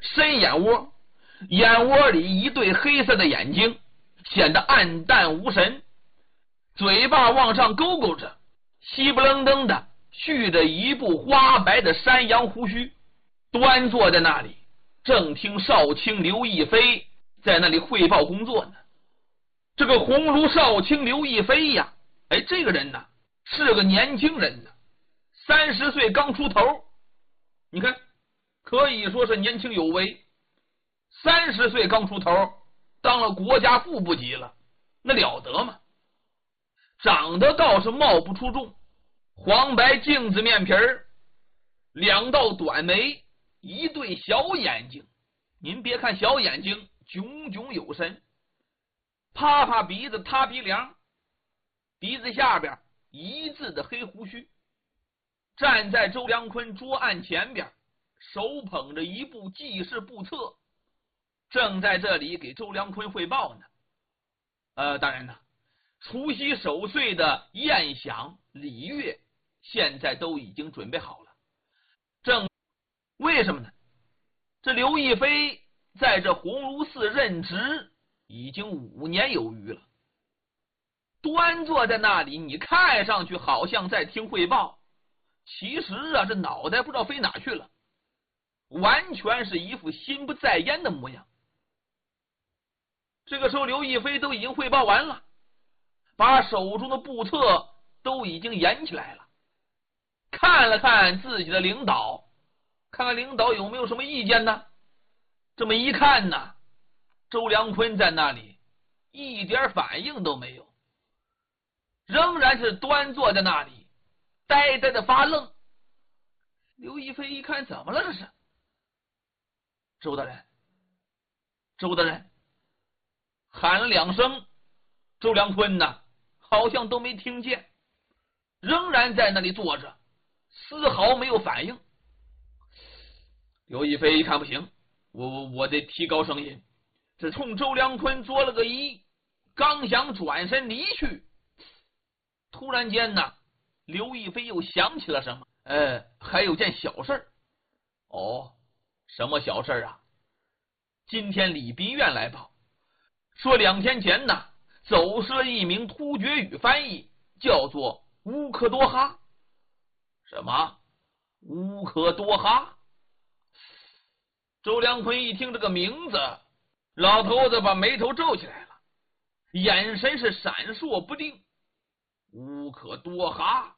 深眼窝，眼窝里一对黑色的眼睛，显得暗淡无神，嘴巴往上勾勾着，稀不愣登的蓄着一部花白的山羊胡须，端坐在那里，正听少卿刘亦菲在那里汇报工作呢。这个鸿胪少卿刘亦菲呀，这个人呢是个年轻人呢，30岁刚出头，你看可以说是年轻有为。30岁刚出头，当了国家副部级了，那了得吗？长得倒是貌不出众，黄白镜子面皮儿，2道短眉，一对小眼睛。您别看小眼睛炯炯有神，啪啪鼻子塌鼻梁，鼻子下边一字的黑胡须，站在周良坤桌案前边，手捧着一部记事簿册，正在这里给周良坤汇报呢。当然呢，除夕守岁的宴享礼乐现在都已经准备好了。为什么呢？这刘亦菲在这鸿胪寺任职已经5年有余了，端坐在那里，你看上去好像在听汇报，其实啊，这脑袋不知道飞哪去了，完全是一副心不在焉的模样。这个时候刘亦菲都已经汇报完了，把手中的簿册都已经沿起来了，看了看自己的领导，看看领导有没有什么意见呢？这么一看呢，周良坤在那里一点反应都没有，仍然是端坐在那里呆呆的发愣。刘亦菲一看，怎么了这是？周大人，周大人，喊了2声，周良坤呢好像都没听见，仍然在那里坐着，丝毫没有反应。刘亦菲一看不行，我得提高声音，只冲周良坤作了个揖，刚想转身离去，突然间呢，刘亦菲又想起了什么，还有件小事。什么小事啊？今天礼宾院来报，说2天前呢，走失了一名突厥语翻译，叫做乌克多哈。什么？乌克多哈？周良坤一听这个名字，老头子把眉头皱起来了，眼神是闪烁不定。乌克多哈，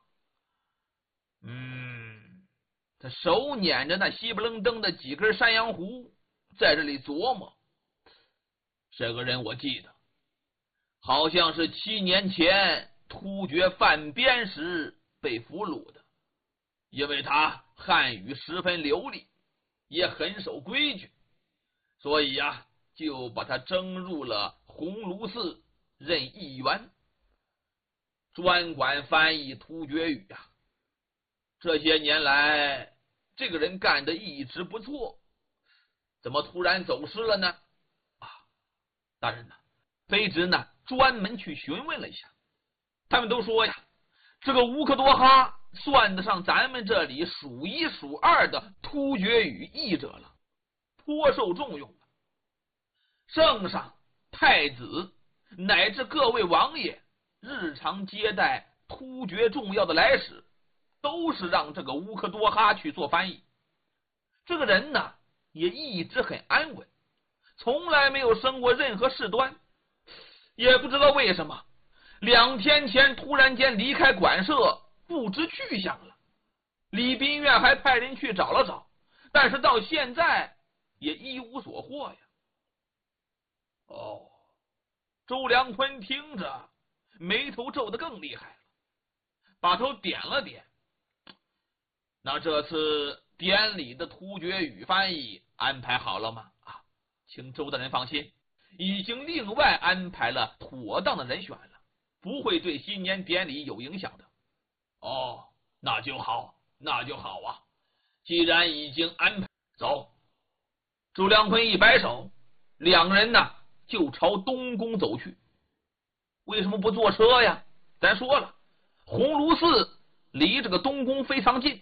他手捻着那稀不愣登的几根山羊胡，在这里琢磨。这个人我记得，好像是7年前突厥犯边时被俘虏的，因为他汉语十分流利，也很守规矩，所以呀，就把他征入了鸿胪寺任议员，专管翻译突厥语啊。这些年来，这个人干得一直不错，怎么突然走失了呢？大人呢，卑职呢专门去询问了一下，他们都说呀，这个乌克多哈算得上咱们这里数1数2的突厥语译者了，颇受重用。圣上、太子乃至各位王爷日常接待突厥重要的来使，都是让这个乌克多哈去做翻译。这个人呢也一直很安稳，从来没有生过任何事端，也不知道为什么2天前突然间离开馆舍，不知去向了。礼宾院还派人去找了找，但是到现在也一无所获呀。周良坤听着，眉头皱得更厉害了，把头点了点。那这次典礼的突厥语翻译安排好了吗？请周大人放心，已经另外安排了妥当的人选了，不会对新年典礼有影响的。那就好，那就好啊！既然已经安排，走。周良坤一摆手，2个人呢就朝东宫走去。为什么不坐车呀？咱说了，鸿胪寺离这个东宫非常近，